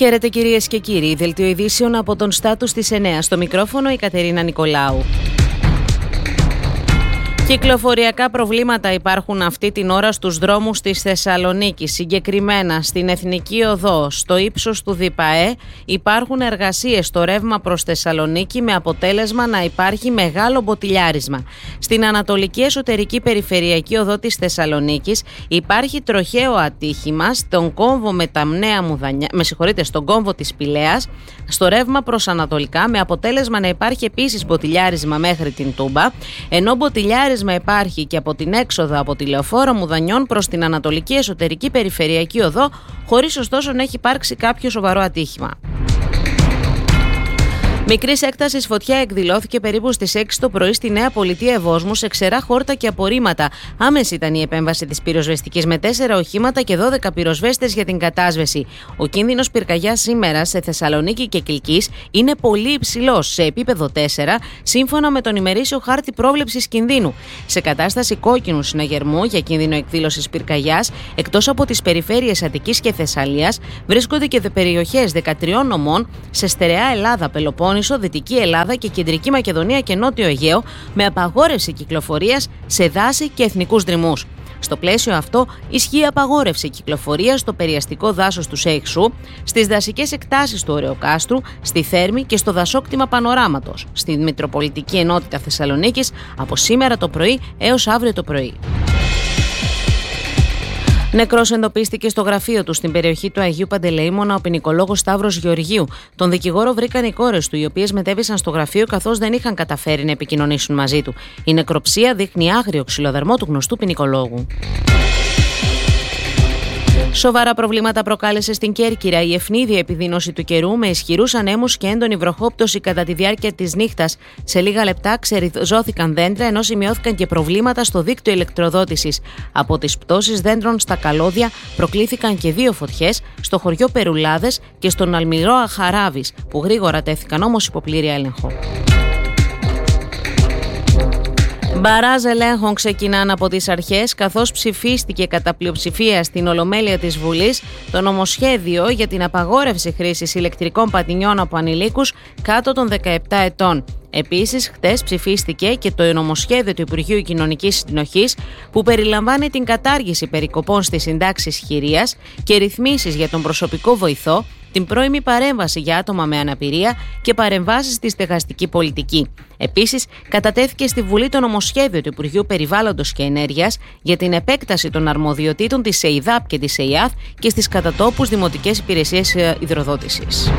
Χαίρετε κυρίες και κύριοι, δελτίο ειδήσεων από τον Στάτους της 9. Στο μικρόφωνο η Κατερίνα Νικολάου. Κυκλοφοριακά προβλήματα υπάρχουν αυτή την ώρα στους δρόμους της Θεσσαλονίκης. Συγκεκριμένα στην Εθνική Οδό, στο ύψος του ΔΙΠΑΕ, υπάρχουν εργασίες στο ρεύμα προς Θεσσαλονίκη με αποτέλεσμα να υπάρχει μεγάλο μποτιλιάρισμα. Στην Ανατολική Εσωτερική Περιφερειακή Οδό της Θεσσαλονίκης υπάρχει τροχαίο ατύχημα στον κόμβο με τα Νέα Μουδανιά, στον κόμβο της Πηλαίας, στο ρεύμα προς Ανατολικά, με αποτέλεσμα να υπάρχει επίσης μποτιλιάρισμα μέχρι την Τούμπα, ενώ μποτιλιάρισμα υπάρχει και από την έξοδο από τη Λεωφόρο Μουδανιών προς την Ανατολική Εσωτερική Περιφερειακή Οδό, χωρίς ωστόσο να έχει υπάρξει κάποιο σοβαρό ατύχημα. Μικρής έκτασης φωτιά εκδηλώθηκε περίπου στις 6 το πρωί στη Νέα Πολιτεία Ευόσμου σε ξερά χόρτα και απορρίμματα. Άμεση ήταν η επέμβαση της πυροσβεστικής με 4 οχήματα και 12 πυροσβέστες για την κατάσβεση. Ο κίνδυνος πυρκαγιάς σήμερα σε Θεσσαλονίκη και Κιλκής είναι πολύ υψηλός, σε επίπεδο 4, σύμφωνα με τον ημερήσιο χάρτη πρόβλεψης κινδύνου. Σε κατάσταση κόκκινου συναγερμού για κίνδυνο εκδήλωσης πυρκαγιάς, εκτός από τις περιφέρειες Αττικής και Θεσσαλίας, βρίσκονται και περιοχές 13 νομών σε στερεά Ελλάδα, Πελοπόννησο, Δυτική Ελλάδα και Κεντρική Μακεδονία και Νότιο Αιγαίο, με απαγόρευση κυκλοφορίας σε δάση και εθνικούς δρυμούς. Στο πλαίσιο αυτό, ισχύει απαγόρευση κυκλοφορίας στο περιαστικό δάσος του Σέιξου, στις δασικές εκτάσεις του Ωρεοκάστρου, στη Θέρμη και στο δασόκτημα Πανοράματος, στη Μητροπολιτική Ενότητα Θεσσαλονίκης, από σήμερα το πρωί έως αύριο το πρωί. Νεκρός εντοπίστηκε στο γραφείο του στην περιοχή του Αγίου Παντελεήμωνα ο ποινικολόγος Σταύρος Γεωργίου. Τον δικηγόρο βρήκαν οι κόρες του, οι οποίες μετέβησαν στο γραφείο καθώς δεν είχαν καταφέρει να επικοινωνήσουν μαζί του. Η νεκροψία δείχνει άγριο ξυλοδαρμό του γνωστού ποινικολόγου. Σοβαρά προβλήματα προκάλεσε στην Κέρκυρα η ευνίδια επιδείνωση του καιρού με ισχυρούς ανέμους και έντονη βροχόπτωση κατά τη διάρκεια της νύχτας. Σε λίγα λεπτά ξεριζώθηκαν δέντρα, ενώ σημειώθηκαν και προβλήματα στο δίκτυο ηλεκτροδότησης. Από τις πτώσεις δέντρων στα καλώδια προκλήθηκαν και 2 φωτιές στο χωριό Περουλάδες και στον Αλμυρό Αχαράβης, που γρήγορα τέθηκαν όμως υπό πλήρη έλεγχο. Μπαράζ ελέγχων ξεκινάν από τις αρχές, καθώς ψηφίστηκε κατά πλειοψηφία στην Ολομέλεια της Βουλής το νομοσχέδιο για την απαγόρευση χρήσης ηλεκτρικών πατινιών από ανηλίκους κάτω των 17 ετών. Επίσης, χτες ψηφίστηκε και το νομοσχέδιο του Υπουργείου Κοινωνικής Συνοχής που περιλαμβάνει την κατάργηση περικοπών στις συντάξεις χειρίας και ρυθμίσεις για τον προσωπικό βοηθό, την πρώιμη παρέμβαση για άτομα με αναπηρία και παρεμβάσεις στη στεγαστική πολιτική. Επίσης, κατατέθηκε στη Βουλή το νομοσχέδιο του Υπουργείου Περιβάλλοντος και Ενέργειας για την επέκταση των αρμοδιοτήτων της ΕΙΔΑΠ και της ΕΙΑΘ και στις κατατόπους δημοτικές υπηρεσίες υδροδότησης.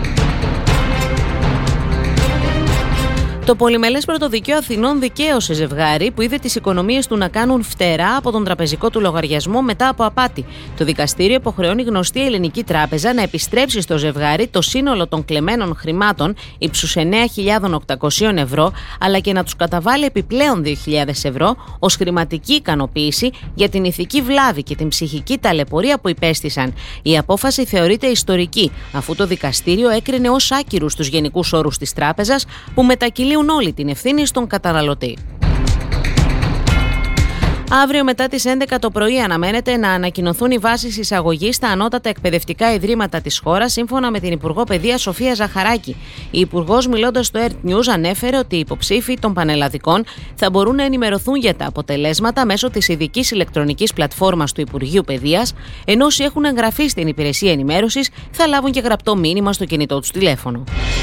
Το Πολυμελές Πρωτοδικείο Αθηνών δικαίωσε ζευγάρι που είδε τις οικονομίες του να κάνουν φτερά από τον τραπεζικό του λογαριασμό μετά από απάτη. Το δικαστήριο υποχρεώνει γνωστή ελληνική τράπεζα να επιστρέψει στο ζευγάρι το σύνολο των κλεμμένων χρημάτων ύψους 9.800 ευρώ, αλλά και να τους καταβάλει επιπλέον 2.000 ευρώ ως χρηματική ικανοποίηση για την ηθική βλάβη και την ψυχική ταλαιπωρία που υπέστησαν. Η απόφαση θεωρείται ιστορική, αφού το δικαστήριο έκρινε ως άκυρους τους γενικούς όρους της τράπεζας που μετακυλίουν όλη την ευθύνη στον καταναλωτή. Αύριο μετά τις 11 το πρωί αναμένεται να ανακοινωθούν οι βάσεις εισαγωγής στα ανώτατα εκπαιδευτικά ιδρύματα της χώρας, σύμφωνα με την Υπουργό Παιδείας Σοφία Ζαχαράκη. Η Υπουργός, μιλώντας στο Earth News, ανέφερε ότι οι υποψήφοι των πανελλαδικών θα μπορούν να ενημερωθούν για τα αποτελέσματα μέσω της ειδικής ηλεκτρονικής πλατφόρμας του Υπουργείου Παιδείας, ενώ όσοι έχουν εγγραφεί στην υπηρεσία ενημέρωσης θα λάβουν και γραπτό μήνυμα στο κινητό τους τηλέφωνο.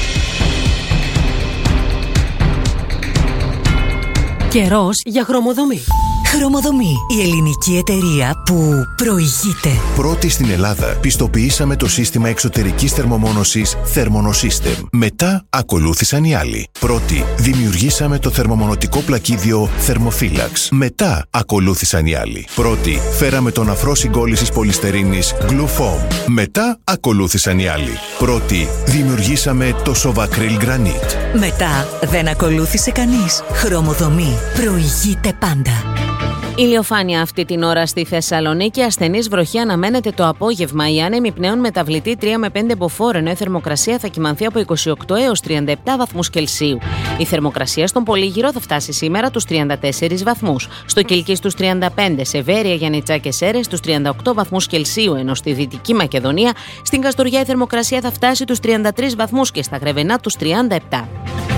Καιρός για χρωμοδομή. Χρωμοδομή, η ελληνική εταιρεία που προηγείται. Πρώτη στην Ελλάδα πιστοποιήσαμε το σύστημα εξωτερικής θερμομόνωσης Thermonosystem. Μετά ακολούθησαν οι άλλοι. Πρώτη δημιουργήσαμε το θερμομονωτικό πλακίδιο Thermophilax. Μετά ακολούθησαν οι άλλοι. Πρώτη φέραμε τον αφρό συγκόλλησης πολυστερίνης Glufoam. Μετά ακολούθησαν οι άλλοι. Πρώτη δημιουργήσαμε το Sovacryl Granite. Μετά δεν ακολούθησε κανείς. Χρωμοδομή προηγείται πάντα. Ηλιοφάνεια αυτή την ώρα στη Θεσσαλονίκη. Ασθενής βροχή αναμένεται το απόγευμα. Οι άνεμοι πνέουν μεταβλητή 3 με 5 μποφόρ, ενώ η θερμοκρασία θα κυμανθεί από 28 έως 37 βαθμούς Κελσίου. Η θερμοκρασία στον Πολύγυρο θα φτάσει σήμερα τους 34 βαθμούς. Στο Κιλκί στους 35, σε Βέρεια, Γιαννιτσά και Σέρρες στους 38 βαθμούς Κελσίου, ενώ στη Δυτική Μακεδονία, στην Καστοριά, η θερμοκρασία θα φτάσει τους 33 βαθμούς και στα Γρεβενά τους 37.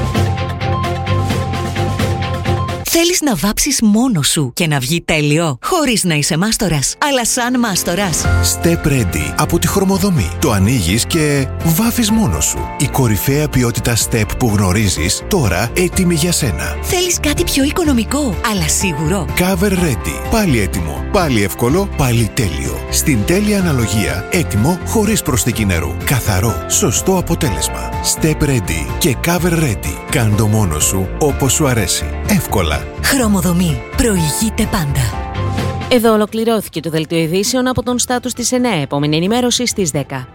Θέλεις να βάψεις μόνος σου και να βγει τέλειο, χωρίς να είσαι μάστορας, αλλά σαν μάστορας. Step Ready από τη Χρωμοδομή. Το ανοίγεις και βάφεις μόνος σου. Η κορυφαία ποιότητα Step που γνωρίζεις, τώρα έτοιμη για σένα. Θέλεις κάτι πιο οικονομικό, αλλά σίγουρο. Cover Ready. Πάλι έτοιμο, πάλι εύκολο, πάλι τέλειο. Στην τέλεια αναλογία, έτοιμο χωρίς προσθήκη νερού. Καθαρό, σωστό αποτέλεσμα. Step Ready και Cover Ready. Κάντο μόνος σου όπως σου αρέσει. Εύκολα. Χρωμοδομή. Προηγείται πάντα. Εδώ ολοκληρώθηκε το δελτίο ειδήσεων από τον Στάτους της 9. Επόμενη ενημέρωση στις 10.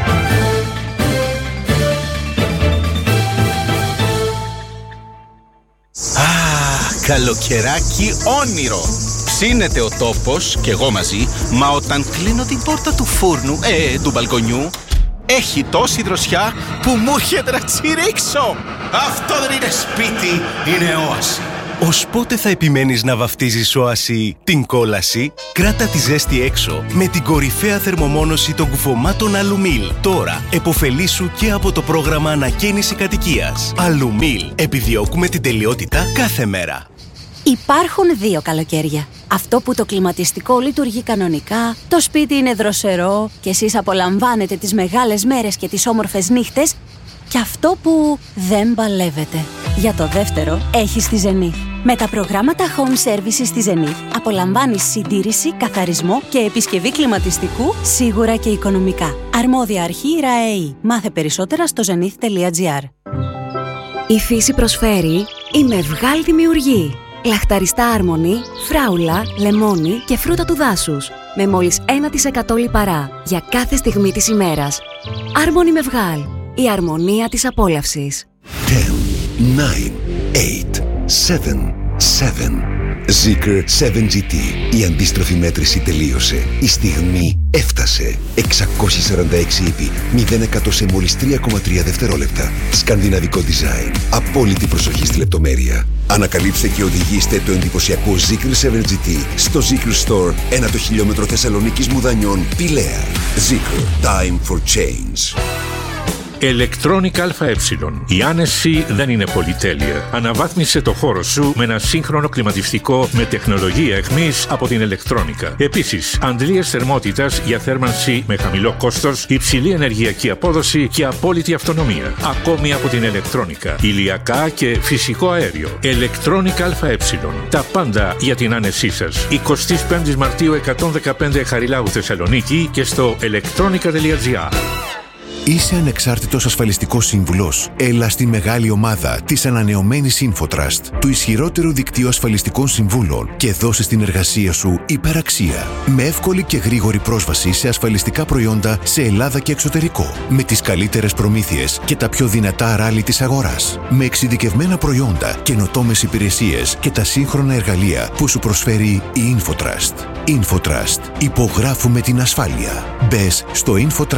Καλοκαιράκι όνειρο. Ψήνεται ο τόπος και εγώ μαζί, μα όταν κλείνω την πόρτα του φούρνου, του μπαλκονιού, έχει τόση δροσιά που μου έρχεται να τσιρίξω. Αυτό δεν είναι σπίτι, είναι όαση. Ως πότε θα επιμένεις να βαφτίζεις όαση την κόλαση? Κράτα τη ζέστη έξω με την κορυφαία θερμομόνωση των κουφωμάτων Αλουμίλ. Τώρα εποφελήσου και από το πρόγραμμα ανακαίνιση κατοικίας. Αλουμίλ. Επιδιώκουμε την τελειότητα κάθε μέρα. Υπάρχουν δύο καλοκαίρια. Αυτό που το κλιματιστικό λειτουργεί κανονικά, το σπίτι είναι δροσερό και εσείς απολαμβάνετε τις μεγάλες μέρες και τις όμορφες νύχτες, και αυτό που δεν παλεύετε. Για το δεύτερο έχεις τη Zenith. Με τα προγράμματα Home Services στη Zenith απολαμβάνεις συντήρηση, καθαρισμό και επισκευή κλιματιστικού σίγουρα και οικονομικά. Αρμόδια αρχή ΡΑΕΗ. Μάθε περισσότερα στο zenith.gr. Η φύση προσφέρει η Μευγάλ Δημιουργεί. Λαχταριστά άρμονη, φράουλα, λεμόνι και φρούτα του δάσους. Με μόλις 1% λιπαρά για κάθε στιγμή της ημέρας. Άρμονη Μευγάλ. Η αρμονία της απόλαυσης. 10, 9, 8, 7, 7. Zeekr 7GT. Η αντίστροφη μέτρηση τελείωσε. Η στιγμή έφτασε. 646 ύπη. 0% σε μόλις 3,3 δευτερόλεπτα. Σκανδιναβικό design. Απόλυτη προσοχή στη λεπτομέρεια. Ανακαλύψτε και οδηγήστε το εντυπωσιακό Zeekr 7GT στο Zeekr Store, 1 το χιλιόμετρο Θεσσαλονίκης Μουδανιών, Πηλαία. Zeekr. Time for change. Electronic ΑΕ. Η άνεση δεν είναι πολυτέλεια. Αναβάθμισε το χώρο σου με ένα σύγχρονο κλιματιστικό με τεχνολογία εχμής από την Electronica. Επίσης, αντλίες θερμότητας για θέρμανση με χαμηλό κόστος, υψηλή ενεργειακή απόδοση και απόλυτη αυτονομία. Ακόμη από την Electronica. Ηλιακά και φυσικό αέριο. Electronic ΑΕ. Τα πάντα για την άνεσή σας. 25 Μαρτίου 115 Χαριλάου Θεσσαλονίκη και στο electronica.gr. Είσαι ανεξάρτητος ασφαλιστικός σύμβουλος? Έλα στη μεγάλη ομάδα της ανανεωμένης InfoTrust, του ισχυρότερου δικτύου ασφαλιστικών συμβούλων, και δώσε στην εργασία σου υπεραξία. Με εύκολη και γρήγορη πρόσβαση σε ασφαλιστικά προϊόντα σε Ελλάδα και εξωτερικό. Με τις καλύτερες προμήθειες και τα πιο δυνατά ράλι της αγοράς. Με εξειδικευμένα προϊόντα, καινοτόμες υπηρεσίες και τα σύγχρονα εργαλεία που σου προσφέρει η InfoTrust. InfoTrust. Υπογράφουμε την ασφάλεια. Μπες στο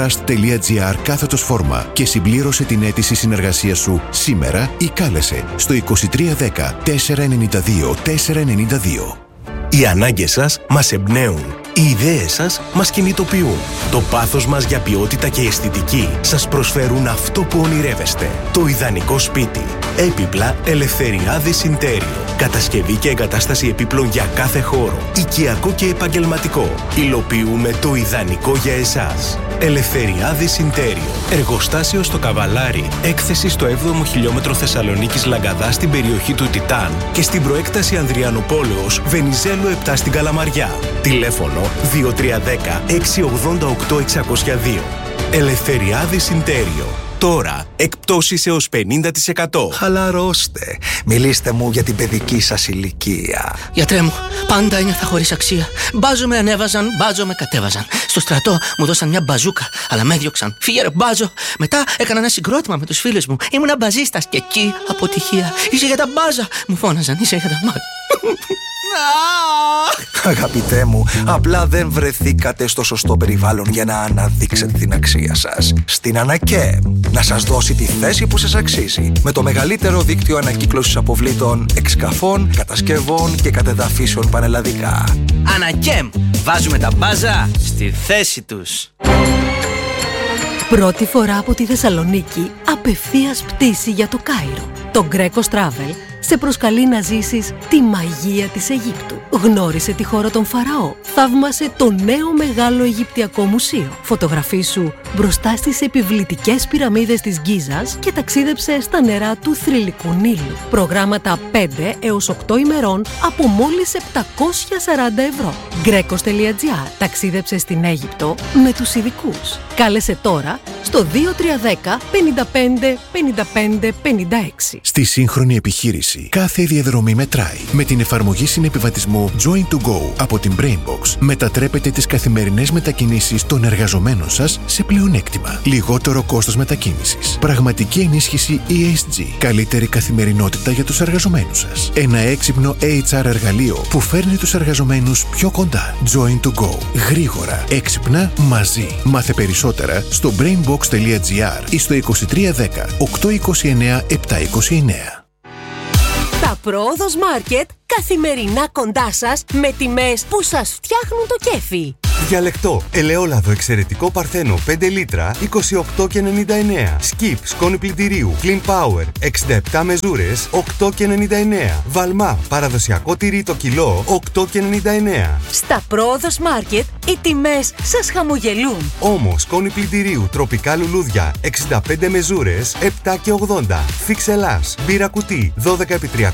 infotrust.gr/φόρμα και συμπλήρωσε την αίτηση συνεργασίας σου σήμερα ή κάλεσε στο 2310 492 492. Οι ανάγκες σας μας εμπνέουν. Οι ιδέες σας μας κινητοποιούν. Το πάθος μας για ποιότητα και αισθητική σας προσφέρουν αυτό που ονειρεύεστε. Το ιδανικό σπίτι. Έπιπλα Ελευθεριάδης Intérior. Κατασκευή και εγκατάσταση επίπλων για κάθε χώρο. Οικιακό και επαγγελματικό. Υλοποιούμε το ιδανικό για εσάς. Ελευθεριάδης Intérior. Εργοστάσιο στο Καβαλάρι. Έκθεση στο 7ο χιλιόμετρο Θεσσαλονίκης Λαγκαδά στην περιοχή του Τιτάν και στην προέκταση Ανδριανοπόλεως Βενιζέλου 7 στην Καλαμαριά. Τηλέφωνο 2310 688 602. Ελευθεριάδης Intérior. Τώρα, εκπτώσεις έως 50%. Χαλαρώστε. Μιλήστε μου για την παιδική σας ηλικία. Γιατρέ μου, πάντα ένιωθα χωρίς αξία. Μπάζο με ανέβαζαν, μπάζο με κατέβαζαν. Στο στρατό μου δώσαν μια μπαζούκα, αλλά με έδιωξαν. Φύγε ρε μπάζο. Μετά έκανα ένα συγκρότημα με τους φίλους μου. Ήμουνα μπαζίστας και εκεί αποτυχία. Είσαι για τα μπάζα. Μου φώναζαν, είσαι για τα μπάζα. Αγαπητέ μου, απλά δεν βρεθήκατε στο σωστό περιβάλλον για να αναδείξετε την αξία σας. Στην Ανακέμ, να σας δώσει τη θέση που σας αξίζει. Με το μεγαλύτερο δίκτυο ανακύκλωσης αποβλήτων, εξκαφών, κατασκευών και κατεδαφίσεων πανελλαδικά. Ανακέμ, βάζουμε τα μπάζα στη θέση τους. Πρώτη φορά από τη Θεσσαλονίκη, απευθείας πτήση για το Κάιρο. Το Greco Travel σε προσκαλεί να ζήσεις τη μαγεία της Αιγύπτου. Γνώρισε τη χώρα των Φαραώ. Θαύμασε το νέο μεγάλο Αιγυπτιακό μουσείο. Φωτογραφίσου μπροστά στις επιβλητικές πυραμίδες της Γκίζας και ταξίδεψε στα νερά του θρυλικού Νείλου. Προγράμματα 5 έως 8 ημερών από μόλις 740 ευρώ. Grecos.gr. Ταξίδεψε στην Αίγυπτο με τους ειδικούς. Κάλεσε τώρα στο 2310 55 55 56. Στη σύγχρονη επιχείρηση, κάθε διαδρομή μετράει. Με την εφαρμογή συνεπιβατισμού Join to Go από την Brainbox, μετατρέπετε τις καθημερινές μετακινήσεις των εργαζομένων σας σε πλεονέκτημα. Λιγότερο κόστος μετακίνησης. Πραγματική ενίσχυση ESG. Καλύτερη καθημερινότητα για τους εργαζομένους σας. Ένα έξυπνο HR εργαλείο που φέρνει τους εργαζομένους πιο κοντά. Join to Go. Γρήγορα, έξυπνα, μαζί. Μάθε περισσότερα στο brainbox.gr ή στο 2310 829 729. Τα Πρόοδος Μάρκετ καθημερινά κοντά σας με τιμές που σας φτιάχνουν το κέφι. Διαλεκτό, ελαιόλαδο εξαιρετικό Παρθένο 5 λίτρα 28,99. Skip, σκόνη πλυντηρίου Clean Power 67 μεζούρες 8,99. Βαλμά, παραδοσιακό τυρί το κιλό 8,99. Στα Πρόοδος Μάρκετ οι τιμές σας χαμογελούν. Όμως, σκόνη πλυντηρίου τροπικά λουλούδια 65 μεζούρες 7,80. Φίξ Ελλάς, μπύρα κουτί 12x300